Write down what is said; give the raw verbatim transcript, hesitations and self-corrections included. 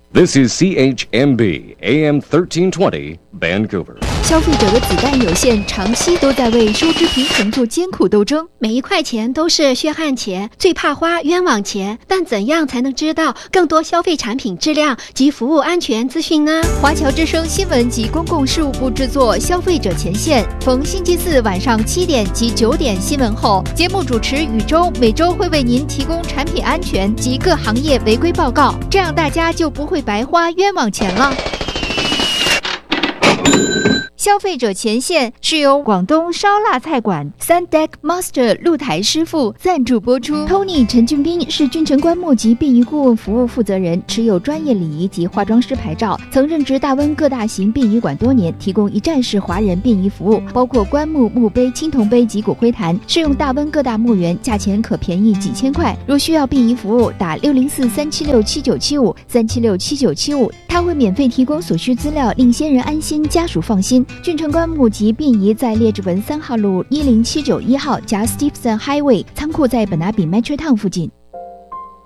This is C H M B A M thirteen twenty Vancouver。 消费者的子弹有限，长期都在为收支平衡做艰苦斗争。 每一块钱都是血汗钱，最怕花冤枉钱。但怎样才能知道更多消费产品质量及服务安全资讯呢？ 华侨之声新闻及公共事务部制作《消费者前线》，逢星期四晚上七点及九点新闻后，节目主持宇宙每周会为您提供产品安全及各行业违规报告，这样大家就不会白花冤枉钱了。消费者前线是由广东烧腊菜馆 Sundeck Master 露台师傅赞助播出。Tony 陈俊斌是俊成棺木及殡仪顾问服务负责人，持有专业礼仪及化妆师牌照，曾任职大温各大型殡仪馆多年，提供一站式华人殡仪服务，包括棺木、墓碑、青铜碑及骨灰坛，适用大温各大墓园，价钱可便宜几千块。如需要殡仪服务，打六零四三七六七九七五三七六七九七五，他会免费提供所需资料，令先人安心，家属放心。俊成棺木及殡仪在列治文三号路一零七九一号加 Stephenson Highway， 仓库在本拿比 Metrotown 附近。